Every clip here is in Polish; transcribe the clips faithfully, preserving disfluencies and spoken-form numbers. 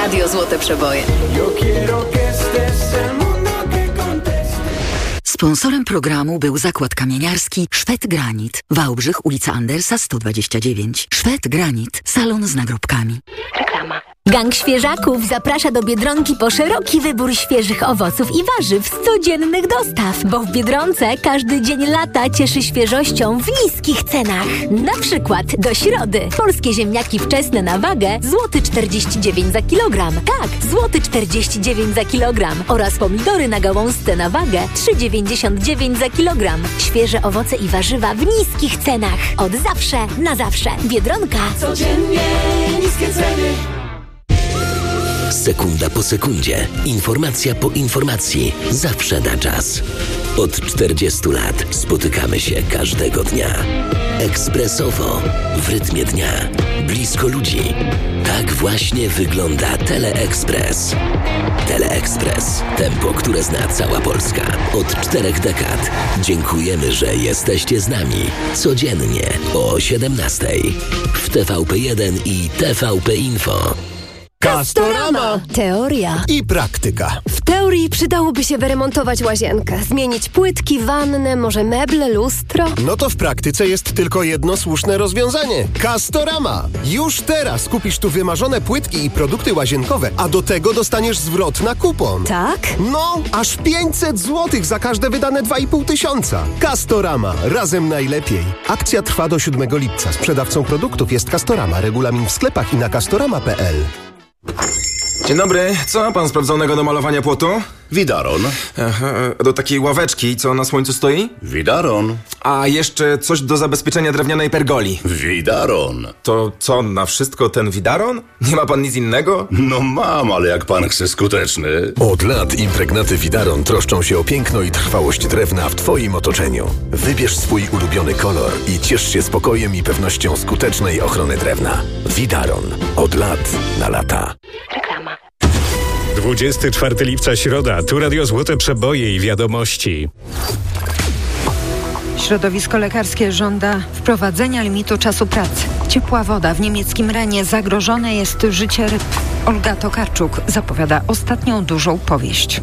Radio Złote Przeboje. Sponsorem programu był zakład kamieniarski Szwed Granit. Wałbrzych, ulica Andersa sto dwadzieścia dziewięć. Szwed Granit. Salon z nagrobkami. Reklama. Gang Świeżaków zaprasza do Biedronki po szeroki wybór świeżych owoców i warzyw z codziennych dostaw, bo w Biedronce każdy dzień lata cieszy świeżością w niskich cenach. Na przykład do środy polskie ziemniaki wczesne na wagę złoty czterdzieści dziewięć za kilogram. Tak, złoty czterdzieści dziewięć za kilogram oraz pomidory na gałązce na wagę trzy dziewięćdziesiąt dziewięć za kilogram. Świeże owoce i warzywa w niskich cenach. Od zawsze na zawsze. Biedronka. Codziennie niskie ceny. Sekunda po sekundzie, informacja po informacji, zawsze na czas. Od czterdziestu lat spotykamy się każdego dnia. Ekspresowo, w rytmie dnia, blisko ludzi. Tak właśnie wygląda Teleekspres. Teleekspres. Tempo, które zna cała Polska. Od czterech dekad. Dziękujemy, że jesteście z nami. Codziennie o siedemnastej. W T V P jeden i T V P Info. Castorama! Teoria i praktyka. W teorii przydałoby się wyremontować łazienkę, zmienić płytki, wannę, może meble, lustro. No to w praktyce jest tylko jedno słuszne rozwiązanie. Castorama! Już teraz kupisz tu wymarzone płytki i produkty łazienkowe, a do tego dostaniesz zwrot na kupon. Tak? No, aż pięćset złotych za każde wydane dwa i pół tysiąca. Castorama. Razem najlepiej. Akcja trwa do siódmego lipca. Sprzedawcą produktów jest Castorama. Regulamin w sklepach i na castorama kropka p l. Dzień dobry. Co ma pan sprawdzonego do malowania płotu? Widaron. Aha, do takiej ławeczki, co na słońcu stoi? Widaron. A jeszcze coś do zabezpieczenia drewnianej pergoli. Widaron. To co, na wszystko ten widaron? Nie ma pan nic innego? No mam, ale jak pan chce skuteczny. Od lat impregnaty Widaron troszczą się o piękno i trwałość drewna w twoim otoczeniu. Wybierz swój ulubiony kolor i ciesz się spokojem i pewnością skutecznej ochrony drewna. Widaron. Od lat na lata. Reklama. dwudziestego czwartego lipca, środa. Tu Radio Złote Przeboje i wiadomości. Środowisko lekarskie żąda wprowadzenia limitu czasu pracy. Ciepła woda w niemieckim Renie. Zagrożone jest życie ryb. Olga Tokarczuk zapowiada ostatnią dużą powieść.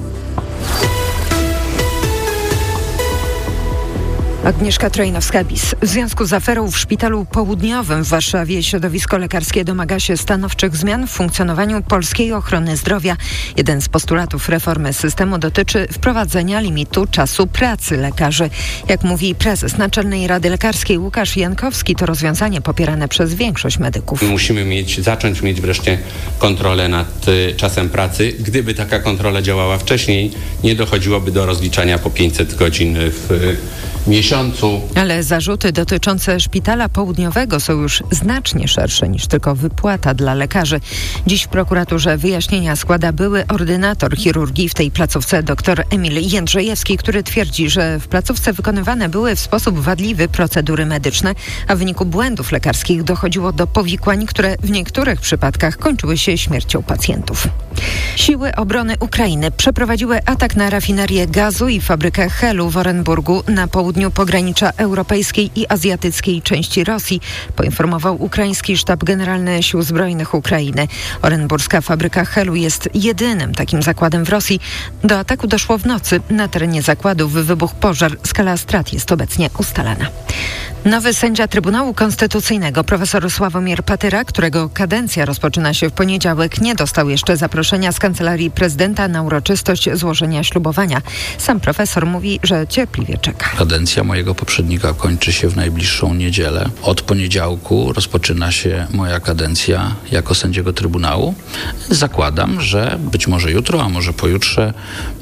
Agnieszka Trojnowska-Bis. W związku z aferą w Szpitalu Południowym w Warszawie środowisko lekarskie domaga się stanowczych zmian w funkcjonowaniu polskiej ochrony zdrowia. Jeden z postulatów reformy systemu dotyczy wprowadzenia limitu czasu pracy lekarzy. Jak mówi prezes Naczelnej Rady Lekarskiej Łukasz Jankowski, to rozwiązanie popierane przez większość medyków. Musimy mieć, zacząć mieć wreszcie kontrolę nad y, czasem pracy. Gdyby taka kontrola działała wcześniej, nie dochodziłoby do rozliczania po pięćset godzin w y, miesiącu. Ale zarzuty dotyczące Szpitala Południowego są już znacznie szersze niż tylko wypłata dla lekarzy. Dziś w prokuraturze wyjaśnienia składa były ordynator chirurgii w tej placówce dr Emil Jędrzejewski, który twierdzi, że w placówce wykonywane były w sposób wadliwy procedury medyczne, a w wyniku błędów lekarskich dochodziło do powikłań, które w niektórych przypadkach kończyły się śmiercią pacjentów. Siły obrony Ukrainy przeprowadziły atak na rafinerię gazu i fabrykę Helu w Orenburgu na południu pogranicza europejskiej i azjatyckiej części Rosji, poinformował ukraiński sztab generalny Sił Zbrojnych Ukrainy. Orenburska fabryka Helu jest jedynym takim zakładem w Rosji. Do ataku doszło w nocy. Na terenie zakładu wybuchł pożar. Skala strat jest obecnie ustalana. Nowy sędzia Trybunału Konstytucyjnego, profesor Sławomir Patyra, którego kadencja rozpoczyna się w poniedziałek, nie dostał jeszcze zaproszenia z Kancelarii Prezydenta na uroczystość złożenia ślubowania. Sam profesor mówi, że cierpliwie czeka. Kadencja mojego poprzednika kończy się w najbliższą niedzielę. Od poniedziałku rozpoczyna się moja kadencja jako sędziego Trybunału. Zakładam, że być może jutro, a może pojutrze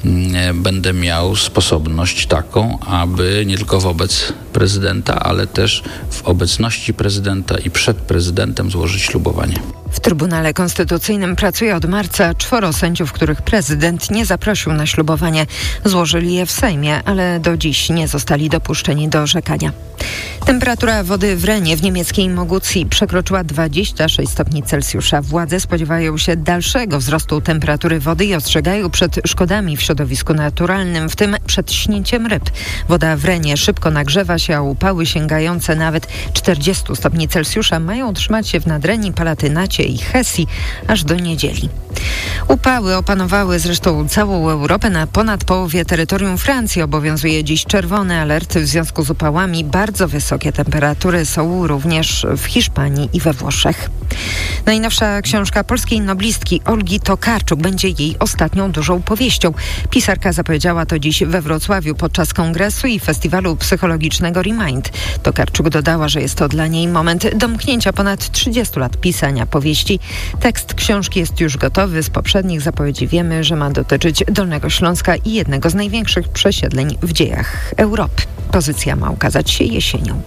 m, będę miał sposobność taką, aby nie tylko wobec prezydenta, ale też w obecności prezydenta i przed prezydentem złożyć ślubowanie. W Trybunale Konstytucyjnym pracuje od marca czworo sędziów, których prezydent nie zaprosił na ślubowanie. Złożyli je w Sejmie, ale do dziś nie zostali dopuszczeni do orzekania. Temperatura wody w Renie w niemieckiej Mogucji przekroczyła dwadzieścia sześć stopni Celsjusza. Władze spodziewają się dalszego wzrostu temperatury wody i ostrzegają przed szkodami w środowisku naturalnym, w tym przed śnięciem ryb. Woda w Renie szybko nagrzewa się, a upały sięgające nawet czterdzieści stopni Celsjusza mają utrzymać się w Nadrenii, Palatynacie i Hesji aż do niedzieli. Upały opanowały zresztą całą Europę. Na ponad połowie terytorium Francji obowiązuje dziś czerwony alert w związku z upałami. Bardzo wysokie temperatury są również w Hiszpanii i we Włoszech. Najnowsza książka polskiej noblistki Olgi Tokarczuk będzie jej ostatnią dużą powieścią. Pisarka zapowiedziała to dziś we Wrocławiu podczas kongresu i festiwalu psychologicznego Remind. Tokarczuk dodała, że jest to dla niej moment domknięcia ponad trzydziestu lat pisania powieści. Tekst książki jest już gotowy. Z poprzednich zapowiedzi wiemy, że ma dotyczyć Dolnego Śląska i jednego z największych przesiedleń w dziejach Europy. Pozycja ma ukazać się jesienią.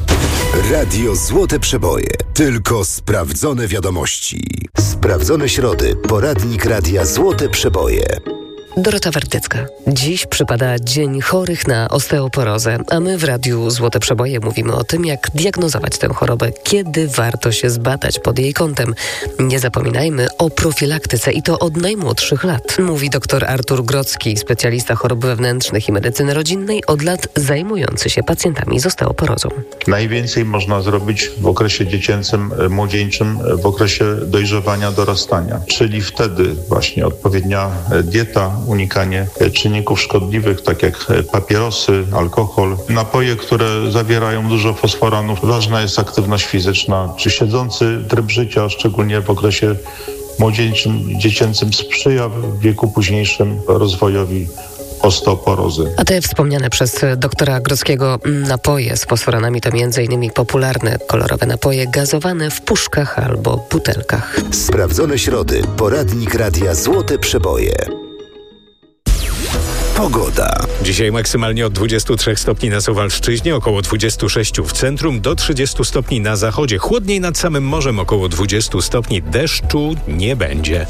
Radio Złote Przeboje. Tylko sprawdzone wiadomości. Sprawdzone środy. Poradnik Radia Złote Przeboje. Dorota Wartycka. Dziś przypada Dzień Chorych na Osteoporozę, a my w Radiu Złote Przeboje mówimy o tym, jak diagnozować tę chorobę, kiedy warto się zbadać pod jej kątem. Nie zapominajmy o profilaktyce i to od najmłodszych lat. Mówi dr Artur Grodzki, specjalista chorób wewnętrznych i medycyny rodzinnej, od lat zajmujący się pacjentami z osteoporozą. Najwięcej można zrobić w okresie dziecięcym, młodzieńczym, w okresie dojrzewania, dorastania, czyli wtedy właśnie odpowiednia dieta, unikanie czynników szkodliwych, tak jak papierosy, alkohol, napoje, które zawierają dużo fosforanów. Ważna jest aktywność fizyczna. Czy siedzący tryb życia, szczególnie w okresie młodzieńczym, dziecięcym, sprzyja w wieku późniejszym rozwojowi osteoporozy. A te wspomniane przez doktora Grodzkiego napoje z fosforanami to między innymi popularne kolorowe napoje gazowane w puszkach albo butelkach. Sprawdzone środy. Poradnik Radia Złote Przeboje. Pogoda. Dzisiaj maksymalnie od dwudziestu trzech stopni na Suwalszczyźnie, około dwudziestu sześciu w centrum, do trzydziestu stopni na zachodzie. Chłodniej nad samym morzem, około dwudziestu stopni. Deszczu nie będzie.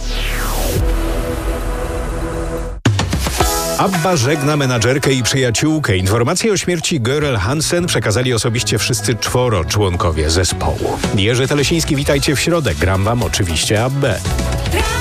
ABBA żegna menadżerkę i przyjaciółkę. Informacje o śmierci Görel Hansen przekazali osobiście wszyscy czworo członkowie zespołu. Jerzy Telesiński, witajcie w środę. Gram wam oczywiście ABBę.